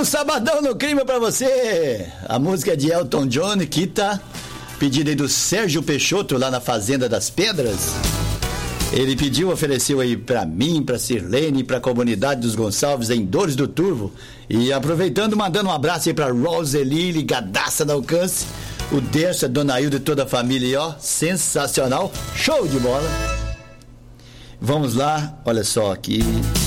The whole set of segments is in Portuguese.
Sabadão no Crime pra você. A música é de Elton John, que tá pedida aí do Sérgio Peixoto, lá na Fazenda das Pedras. Ele pediu, ofereceu aí pra mim, pra Sirlene, pra comunidade dos Gonçalves em Dores do Turvo. E aproveitando, mandando um abraço aí pra Roseli, ligadaça no alcance. O Dersa, Dona Hilda e toda a família aí, ó. Sensacional. Show de bola. Vamos lá, olha só aqui.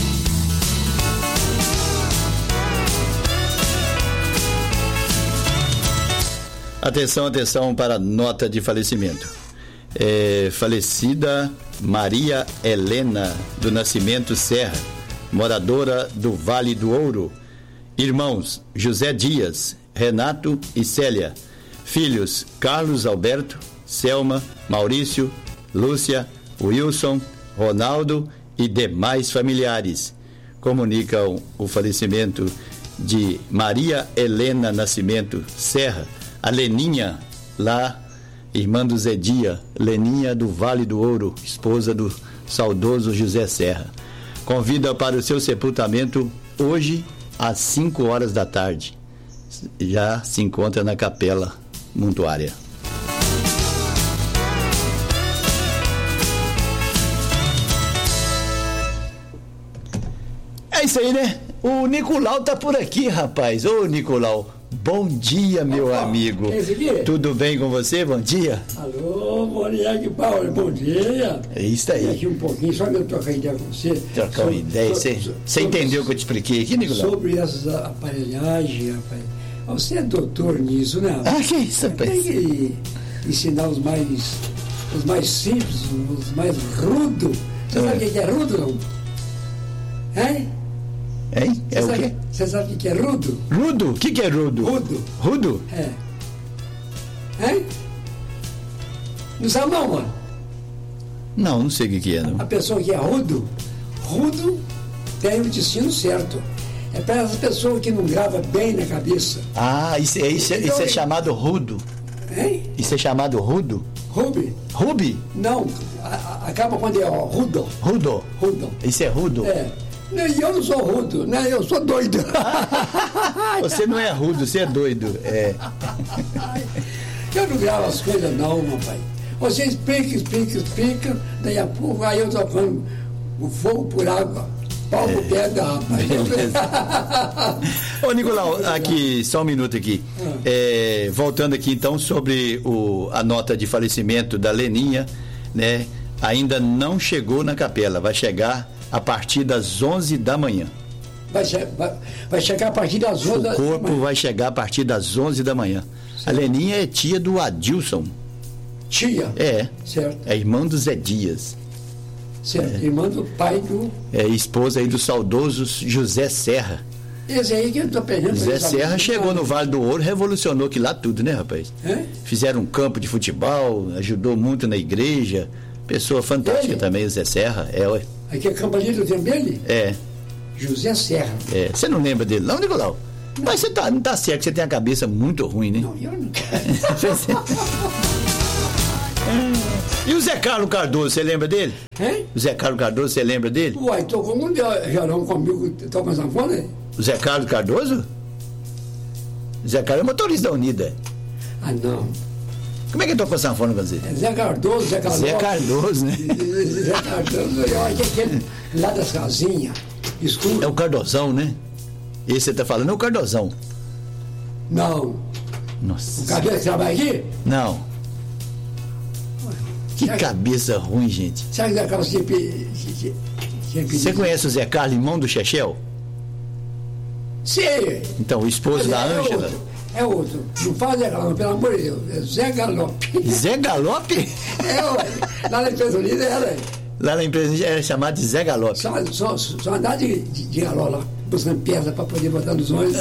Atenção, atenção para a nota de falecimento. Falecida Maria Helena do Nascimento Serra, moradora do Vale do Ouro. Irmãos José Dias, Renato e Célia. Filhos Carlos Alberto, Selma, Maurício, Lúcia, Wilson, Ronaldo e demais familiares. Comunicam o falecimento de Maria Helena Nascimento Serra, a Leninha, lá, irmã do Zé Dia, Leninha do Vale do Ouro, esposa do saudoso José Serra. Convida para o seu sepultamento hoje às 5 horas da tarde. Já se encontra na Capela Montuária. É isso aí, né? O Nicolau tá por aqui, rapaz. Ô, Nicolau, bom dia, meu amigo. Tudo bem com você? Bom dia. Alô, bom dia, que Paulo, bom dia. É isso aí. Aqui um pouquinho, só que eu trocar ideia com você. Trocar uma ideia. Você entendeu o que eu te expliquei aqui, Nicolau? Sobre essas aparelhagens, rapaz. Você é doutor nisso, né? Que isso, rapaz? Tem que ensinar os mais simples, os mais rudos. Você sabe o que é rudo, não? Hein? Hein? É o quê? Você sabe o que é rudo? Rudo? O que é rudo? Rudo. Rudo? É. Hein? Não sabe não, mano? Não sei o que é, não. A pessoa que é rudo tem o destino certo. É para as pessoas que não gravam bem na cabeça. Isso é chamado rudo. Hein? Isso é chamado rudo? Rubi? Rubi? Não, acaba quando é rudo. Rudo? Rudo. Isso é rudo? É. E eu não sou rudo, né? Eu sou doido. Você não é rudo, você é doido. É. Eu não gravo as coisas não, meu pai. Você explica, daí a pouco aí eu tô falando o fogo por água, pau por pedra, rapaz. Ô, Nicolau, aqui, só um minuto aqui. Voltando aqui então sobre a nota de falecimento da Leninha, né? Ainda não chegou na capela, vai chegar a partir das 11 da manhã. Vai chegar a partir das 11 da manhã. O corpo vai chegar a partir das 11 da manhã. Certo. A Leninha é tia do Adilson. Tia? É. Certo. É irmã do Zé Dias. Certo. Irmã do pai do... esposa aí do saudoso José Serra. Esse aí que eu tô perdendo. José Serra chegou no Vale do Ouro, revolucionou aquilo lá tudo, né, rapaz? Fizeram um campo de futebol, ajudou muito na igreja. Pessoa fantástica também, o Zé Serra. Aqui é Campo ali do tempo dele? É. José Serra. Você não lembra dele, não, Nicolau? Não. Mas você não tá certo, você tem a cabeça muito ruim, né? Não, eu não quero. E o Zé Carlos Cardoso, você lembra dele? Hein? O Zé Carlos Cardoso, você lembra dele? Uai, tocou um jarão comigo, toca sanfona? O Zé Carlos Cardoso? O Zé Carlos é motorista da Unida. Não. Como é que tocou sanfona com você? Zé Cardoso, Zé Cardoso. Zé Cardoso, né? Zé Cardoso, olha aquele lá das casinhas, escuro. É o Cardozão, né? Esse você tá falando é o Cardozão. Não. Nossa. O cabeça que trabalha aqui? Não. Que cabeça ruim, gente. Sabe que Zé Carlos Você conhece o Zé Carlos, irmão do Chechel? Sim. Então, o esposo da Ângela. É outro. Não fala Zé Galope, pelo amor de Deus. É Zé Galope. Zé Galope? Lá na empresa unida era. Lá na empresa era chamado de Zé Galope. Só andar de galó lá, buscando pedra para poder botar nos olhos.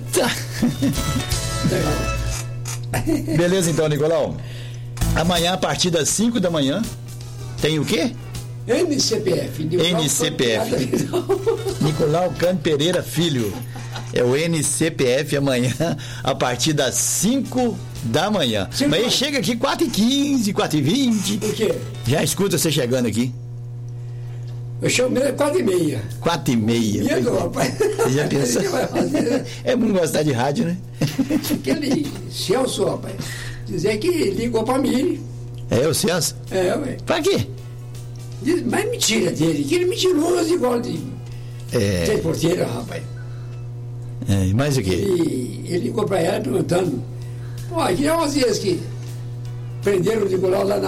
Beleza então, Nicolau. Amanhã, a partir das 5 da manhã, tem o quê? NCPF. NCPF. Nicolau Cândido Pereira Filho. É o NCPF amanhã, a partir das 5 da manhã. Mas ele chega aqui 4h15, 4h20. O quê? Já escuta você chegando aqui. Eu chamo ele 4h30. 4h30. Medo, rapaz. Você já pensou? É bom gostar de rádio, né? Aquele Celso, rapaz, dizer que ligou pra mim. É o Celso? É, ué. Pra quê? Mas mentira dele, que ele é mentiroso igual de porteira, rapaz. É, mais o quê? E ele ligou pra ela perguntando, pô, que é umas vezes que prenderam o Nicolau lá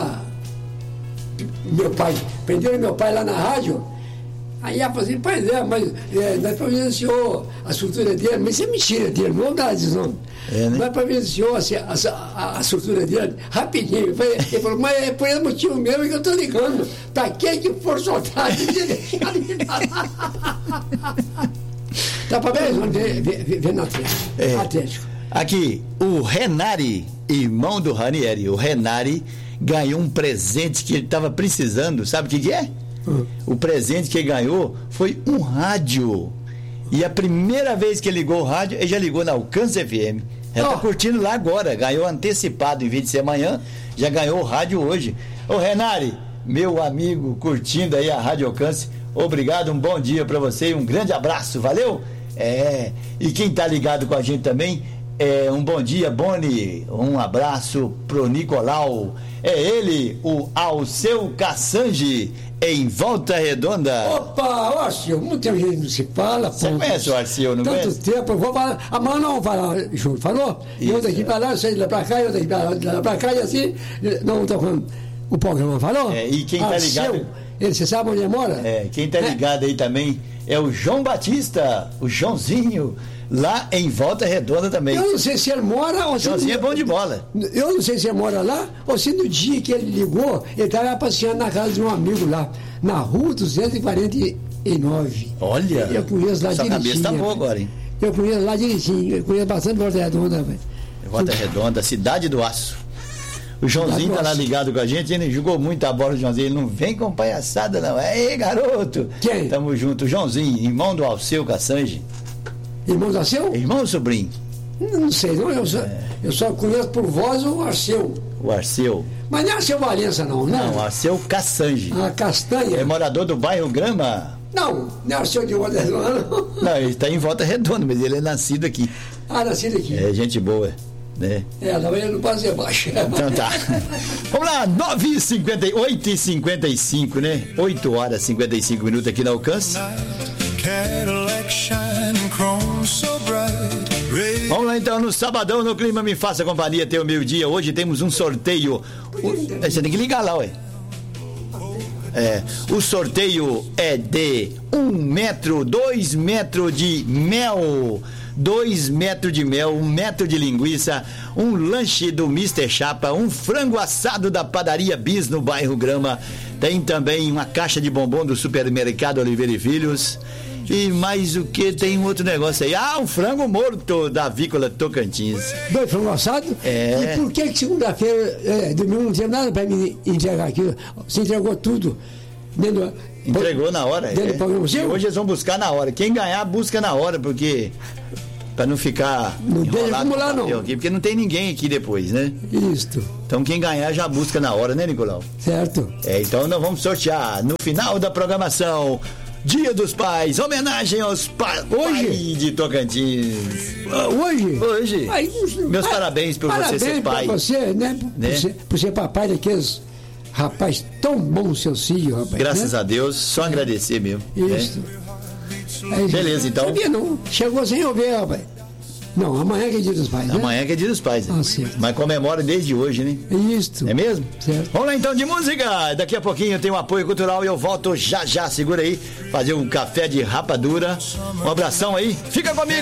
prenderam meu pai lá na rádio. Aí ela falou assim, pois é, mas nós providenciou a estrutura dele, mas isso é mentira dele, não vamos dar não. É, né? Nós providenciou a estrutura dele rapidinho. Ele falou, mas é por esse motivo mesmo que eu estou ligando. Para quem que for soltar? Tá para ver na Atlético. Aqui, o Renari, irmão do Ranieri, o Renari ganhou um presente que ele estava precisando, sabe o que é? O presente que ele ganhou foi um rádio. E a primeira vez que ele ligou o rádio, ele já ligou na Alcance FM. Ela tá curtindo lá agora, ganhou antecipado, em vez de ser amanhã, já ganhou o rádio hoje. Ô Renari, meu amigo, curtindo aí a Rádio Alcance, obrigado, um bom dia pra você e um grande abraço, valeu? E quem tá ligado com a gente também, um bom dia, Boni, um abraço pro Nicolau, ele, o Alceu Cassange, em Volta Redonda. Opa, Arceu, muito tempo que a gente não se fala. Você conhece o Arceu, não conhece? Tanto tempo, eu vou falar, amanhã não vamos falar junto, falou? E eu daqui para lá, eu saí de lá para cá, eu daqui para cá, e assim, não estou falando, o programa falou? E quem tá ligado... Você sabe onde ele mora? Quem tá ligado aí também é o João Batista, o Joãozinho, lá em Volta Redonda também. Eu não sei se ele mora ou se... Joãozinho é bom de bola. Eu não sei se ele mora lá ou se no dia que ele ligou, ele estava passeando na casa de um amigo lá, na rua 249. Olha, eu conheço lá sua direitinho. Cabeça tá boa agora, hein? Eu conheço lá direitinho, eu conheço bastante Volta Redonda, velho. Volta Redonda, Cidade do Aço. O Joãozinho tá lá ligado com a gente, ele jogou muito a bola, o Joãozinho, ele não vem com palhaçada não. Ei, garoto! Quem? Tamo junto, o Joãozinho, irmão do Alceu Cassange. Irmão do Arceu? Irmão ou sobrinho? Não sei, não, eu só conheço por voz o Arceu. O Arceu. Mas não é Arceu Valença não, né? Não, Arceu Cassange. Castanha. É morador do bairro Grama. Não é Arceu de Volta Redonda, não. Não, ele tá em Volta Redonda, mas ele é nascido aqui. Nascido aqui. É gente boa, né? Não, ele não pode ser baixo. Então tá. Vamos lá, 8h55, né? 8h55 aqui na Alcance. Vamos lá então, no sabadão, no Clima Me Faça Companhia, até o meio-dia. Hoje temos um sorteio. Você tem que ligar lá, ué. O sorteio é de 1 metro, 2 metros de mel, 2 metros de mel, 1 metro de linguiça, um lanche do Mr. Chapa, um frango assado da padaria Bis no bairro Grama. Tem também uma caixa de bombom do supermercado Oliveira e Filhos. E mais o que? Tem um outro negócio aí. Um frango morto da Avícola Tocantins. 2 frango assado? E por que segunda-feira, domingo, não tinha nada para me entregar aqui? Você entregou tudo entregou na hora. Dentro do programa seu? Hoje eles vão buscar na hora. Quem ganhar, busca na hora, porque... Pra não ficar enrolado lá, não. Aqui, porque não tem ninguém aqui depois, né? Isso. Então quem ganhar já busca na hora, né, Nicolau? Certo. Então nós vamos sortear no final da programação Dia dos Pais, homenagem aos pais de Tocantins. Hoje. Meus parabéns por você ser pai. Parabéns pra você, né? Por ser papai daqueles rapaz tão bom, seu filho, rapaz. Graças a Deus, só agradecer mesmo. Isso. Né? Beleza, então. Sabia não, chegou sem eu ver, rapaz. Não, amanhã que é Dia dos Pais, né? Amanhã que é Dia dos Pais, né? Certo. Mas comemora desde hoje, né? Isso. É mesmo? Certo. Vamos lá então de música. Daqui a pouquinho tem um apoio cultural e eu volto já. Segura aí, fazer um café de rapadura. Um abração aí. Fica comigo.